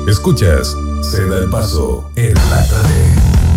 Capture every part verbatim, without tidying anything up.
Escuchas Se da el paso en la tarde.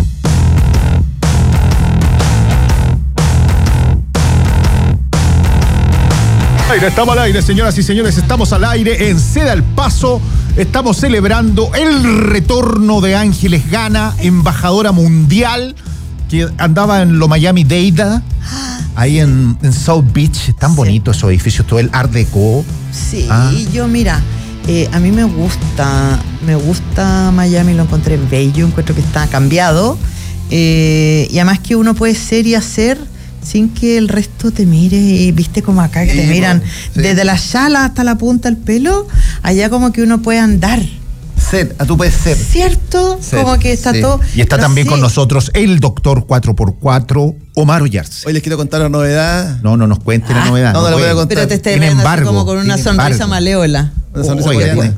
Aire, estamos al aire, señoras y señores, estamos al aire en Se da el Paso. Estamos celebrando el retorno de Ángeles Gana, embajadora mundial, que andaba en lo Miami Dade, ahí en, en South Beach. Tan sí. Bonito esos edificios, todo el Art Deco. Sí, ah. yo mira, eh, a mí me gusta, me gusta Miami, lo encontré bello, encuentro que está cambiado. Eh, y además que uno puede ser y hacer sin que el resto te mire, y viste como acá que sí, te miran sí. desde la chala hasta la punta del pelo, allá como que uno puede andar. Ser, tú puedes ser. ¿Cierto? Ser, como que está sí. todo. Y está no también sé. con nosotros el doctor cuatro por cuatro, Omar Ollarse. Hoy les quiero contar la novedad. No, no nos cuente Ah, la novedad. no, no la voy a contar. Pero te está Tiene viendo embargo, como con una tiene sonrisa embargo. maleola. Una sonrisa Oiga, coreana.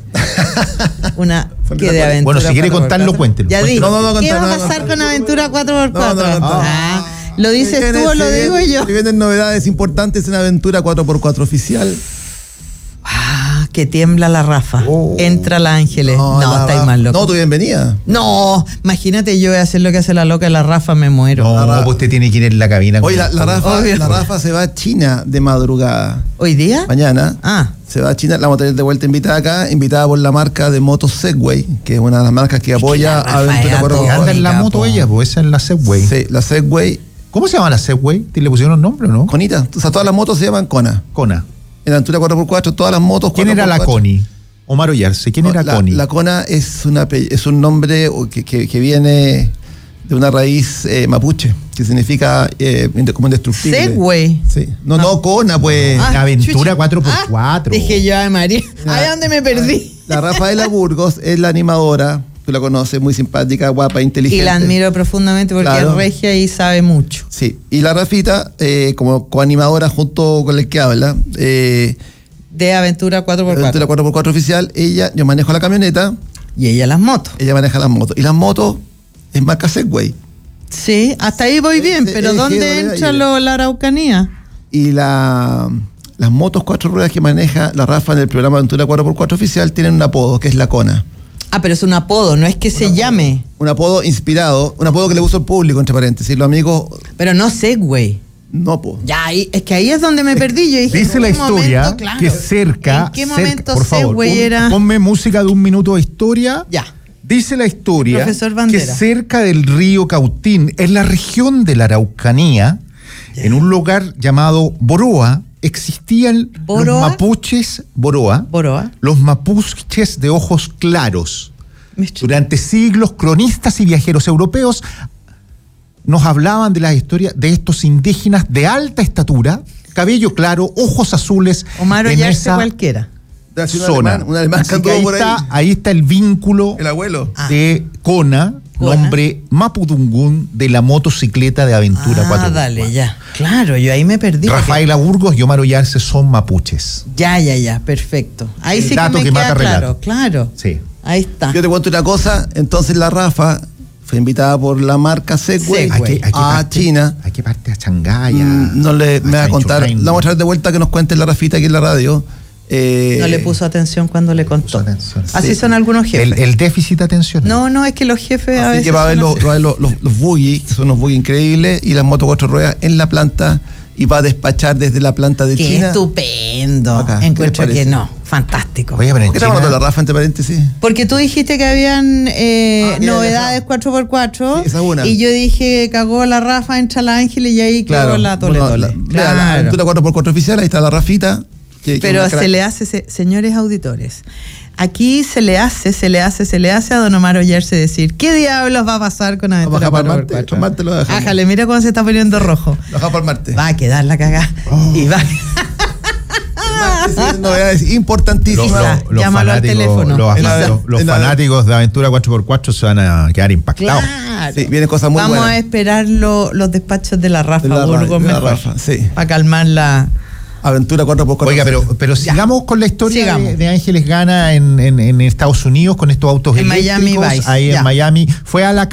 Una que de aventura. Bueno, si quiere cuatro por contarlo, cuatro. cuéntelo. Ya cuéntelo. digo. No, no, no, ¿Qué contar, va a no, pasar no, con no, Aventura cuatro por cuatro? No, no, no, Ah, ¿lo dices Se tú o lo vienen- digo yo? Se vienen novedades importantes en Aventura cuatro por cuatro oficial. Ah, que tiembla la Rafa. Oh. Entra la Ángeles. No, la estáis Ra- mal loco. No, tu bienvenida. No, imagínate yo voy a hacer lo que hace la loca de la Rafa, me muero. No, La Ra- pues usted tiene que ir en la cabina. Oye, la, la, Rafa, Obvio. la Rafa se va a China de madrugada. ¿Hoy día? Mañana. Ah, Se va a China, la vamos a tener de vuelta invitada acá, invitada por la marca de motos Segway, que es una de las marcas que apoya la Rafa a Aventura era cuatro por todo. cuatro. Anda en la Capo. moto ella, pues esa es la Segway. Sí, la Segway, ¿Cómo se llama la Segway? ¿Te le pusieron nombre o no? Conita. O sea, todas las motos se llaman Kona. Cona. En Aventura cuatro por cuatro, todas las motos. ¿Quién era la cuatro por cuatro. Connie? Omar Ollarse. ¿Quién era la, Connie? La Kona es, una, pe- es un nombre que, que, que viene de una raíz eh, mapuche, que significa eh, inde- como indestructible. Segway. Sí. No, no, Kona, pues. Ah, La Aventura chucha. cuatro por cuatro. Ah, dije yo, ay María, ay, ¿dónde me perdí? La Rafaela Burgos es la animadora, tú la conoces, muy simpática, guapa, inteligente. Y la admiro profundamente porque Claro. es regia y sabe mucho. Sí, y la Rafita, eh, como coanimadora junto con el que habla, eh, De Aventura cuatro por Aventura cuatro. cuatro por cuatro oficial, ella, yo manejo la camioneta, Y ella las motos. ella maneja las motos. Y las motos es marca Segway. Sí, hasta ahí voy bien, Sí, pero sí, ¿dónde sí, entra sí. lo, la Araucanía? Y la, las motos cuatro ruedas que maneja la Rafa en el programa Aventura cuatro por cuatro oficial tienen un apodo, que es la Kona. Ah, pero es un apodo, no es que se llame. Un apodo inspirado, un apodo que le puso el público, entre paréntesis. Los amigos, Pero no Segway. no, po. Ya, ahí, es que ahí es donde me perdí. Yo dije, Dice ¿en la qué historia momento, claro, que cerca, ¿en qué cerca, momento por favor, Segway pon- era? ponme música de un minuto de historia. Ya. Dice la historia Profesor que Bandera. cerca del río Cautín, en la región de la Araucanía, en un lugar llamado Boroa, existían ¿Boroa? los mapuches, Boroa, Boroa. los mapuches de ojos claros. Me estoy- Durante siglos, cronistas y viajeros europeos nos hablaban de las historias de estos indígenas de alta estatura, cabello claro, ojos azules. Omar en Ollarse esa cualquiera. Debe ser un zona. alemán, un alemán Así que que anduvo ahí, por ahí. está, ahí está el vínculo El abuelo. Ah. de Kona, Kona. nombre mapudungún de la motocicleta de Aventura Ah, cuatro por cuatro. dale, ya. Claro, yo ahí me perdí. porque- Rafaela Burgos y Omar Ollarse son mapuches. Ya, ya, ya, perfecto. Ahí El sí que dato me que queda mata claro, relato. claro. Sí. Ahí está. Yo te cuento una cosa, entonces la Rafa fue invitada por la marca Segway Segway. ¿A qué, a qué a parte? China. ¿A qué parte? A Shanghái. a- Mm, No le, me va a Sancho contar, Jaime. la vamos a traer de vuelta que nos cuente la Rafita aquí en la radio. Eh, No le puso atención cuando le contó. Puso atención. Así Sí. son algunos jefes. El, el déficit atencional. No, no, es que los jefes a Así veces. que va a ver son los, así. va a ver los, los, los buggy, que son unos buggy increíbles, y las motos cuatro ruedas en la planta, y va a despachar desde la planta de Qué China. estupendo. Acá, ¿qué Encuentro les que parece? no. Fantástico. Oye, pero en ¿Qué te China- de la Rafa, entre paréntesis? Porque tú dijiste que habían eh, Ah, que novedades esa- cuatro por cuatro. Sí, esa es una. Y yo dije, cagó la Rafa, entra la Ángel y ahí quedó la tole bueno, tole. la- vea, la Claro. Aventura cuatro por cuatro oficial, ahí está la Rafita. que- que Pero una se crack. le hace, se- señores auditores, aquí se le hace, se le hace, se le hace a don Omar Ollarse decir, ¿qué diablos va a pasar con Aventura Baja para cuatro por Marte, cuatro? para Marte lo dejamos. Ájale, mira cómo se está poniendo rojo. Baja para el Marte. Va a quedar la cagada. Y va. Marte, sí, novedades Los, importantísimas. Lo- los Llámalo al fanáticos, teléfono. los, En la- los- los en la- fanáticos de Aventura cuatro por cuatro se van a quedar impactados. Claro. Sí, vienen cosas muy Vamos buenas. a esperar lo- los despachos de la Rafa De la Ra- Burgos de la mejor. Rafa, sí. Para calmar la. Aventura cuatro por cuatro. Oiga, pero, pero Ya. sigamos con la historia Sigamos. de, de Ángeles Gana en, en, en Estados Unidos con estos autos En eléctricos. Miami Vice, ahí ya. en Miami. Fue a la